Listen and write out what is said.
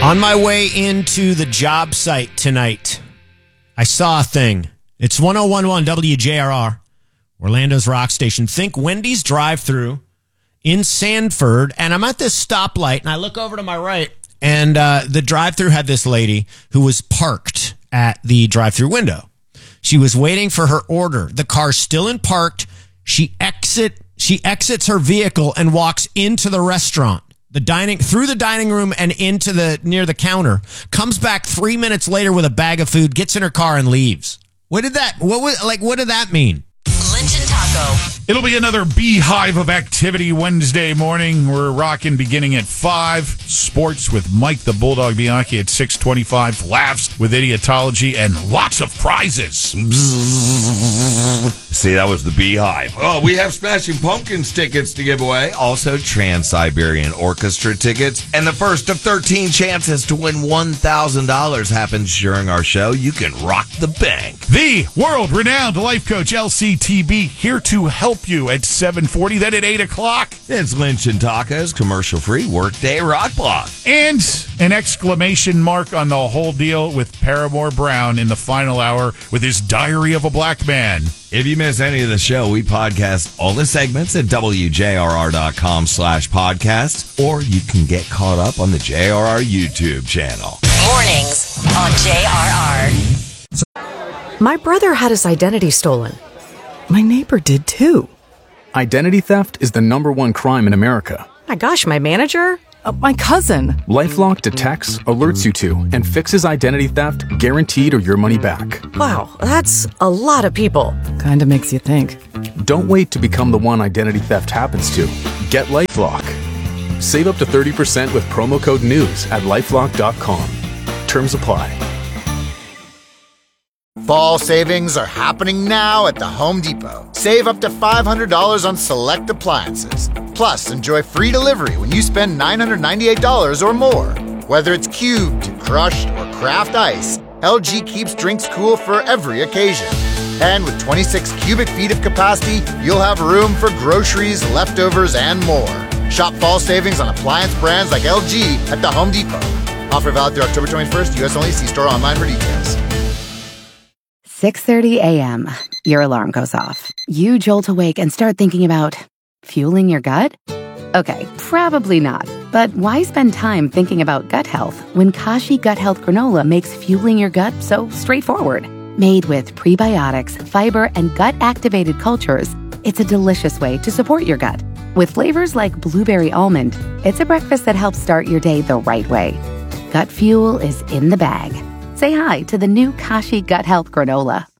On my way into the job site tonight, I saw a thing. It's 1011 WJRR, Orlando's rock station. Think Wendy's drive-thru in Sanford, and I'm at this stoplight, and I look over to my right, and the drive-thru had this lady who was parked at the drive-thru window. She was waiting for her order. The car's still in parked. She exits her vehicle and walks into the restaurant. Through the dining room and into near the counter, comes back 3 minutes later with a bag of food, gets in her car and leaves. What did that mean? Lynch and Taco. It'll be another beehive of activity Wednesday morning. We're rocking beginning at 5. Sports with Mike the Bulldog Bianchi at 6:25. Laughs with Idiotology and lots of prizes. See, that was the beehive. Oh, we have Smashing Pumpkins tickets to give away. Also, Trans-Siberian Orchestra tickets. And the first of 13 chances to win $1,000 happens during our show. You can rock the bank. The world-renowned life coach LCTB here to help you at 7:40. Then at 8 o'clock. It's Lynch and Tacos, commercial-free Workday Rock Block. And an exclamation mark on the whole deal with Paramore Brown in the final hour with his Diary of a Black Man. If you miss any of the show, we podcast all the segments at WJRR.com/podcast, or you can get caught up on the JRR YouTube channel. Mornings on JRR. My brother had his identity stolen. My neighbor did too. Identity theft is the #1 crime in America. My gosh, my manager? My cousin. LifeLock detects, alerts you to, and fixes identity theft guaranteed or your money back. Wow, that's a lot of people. Kinda makes you think. Don't wait to become the one identity theft happens to. Get LifeLock. Save up to 30% with promo code NEWS at LifeLock.com. Terms apply. Fall savings are happening now at the Home Depot. Save up to $500 on select appliances. Plus, enjoy free delivery when you spend $998 or more. Whether it's cubed, crushed, or craft ice, LG keeps drinks cool for every occasion. And with 26 cubic feet of capacity, you'll have room for groceries, leftovers, and more. Shop fall savings on appliance brands like LG at the Home Depot. Offer valid through October 21st, U.S. only. See store online for details. 6:30 a.m. Your alarm goes off. You jolt awake and start thinking about fueling your gut? Okay, probably not. But why spend time thinking about gut health when Kashi Gut Health Granola makes fueling your gut so straightforward? Made with prebiotics, fiber, and gut-activated cultures, it's a delicious way to support your gut. With flavors like blueberry almond, it's a breakfast that helps start your day the right way. Gut fuel is in the bag. Say hi to the new Kashi Gut Health Granola.